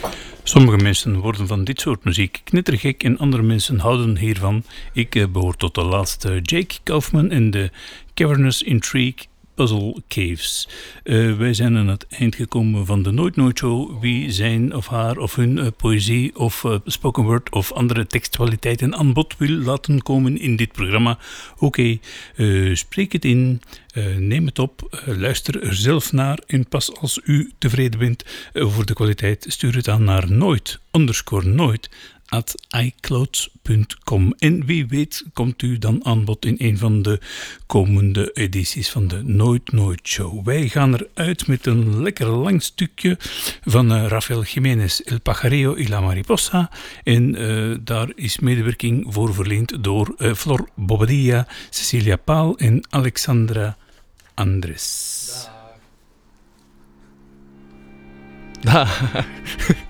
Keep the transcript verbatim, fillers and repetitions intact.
Sommige mensen worden van dit soort muziek knettergek en andere mensen houden hiervan. Ik uh, behoor tot de laatste. Jake Kaufman en de Cavernous Intrigue Puzzle Caves. Uh, wij zijn aan het eind gekomen van de Nooit Nooit Show. Wie zijn of haar of hun uh, poëzie of uh, spoken word of andere textualiteiten aan bod wil laten komen in dit programma. Oké, okay, uh, spreek het in, uh, neem het op, uh, luister er zelf naar en pas als u tevreden bent uh, over de kwaliteit, stuur het aan naar nooit, underscore nooit, at icloud punt com. En wie weet komt u dan aan bod in een van de komende edities van de Nooit Nooit Show. Wij gaan eruit met een lekker lang stukje van uh, Rafael Jiménez, El Pajareo y la Mariposa. En uh, daar is medewerking voor verleend door uh, Flor Bobadilla, Cecilia Paal en Alexandra Andres. Dag. Dag.